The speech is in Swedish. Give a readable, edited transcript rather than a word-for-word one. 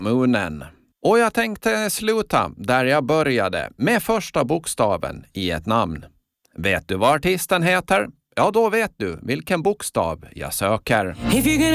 Moonen. Och jag tänkte sluta där jag började, med första bokstaven i ett namn. Vet du vad artisten heter? Ja, då vet du vilken bokstav jag söker.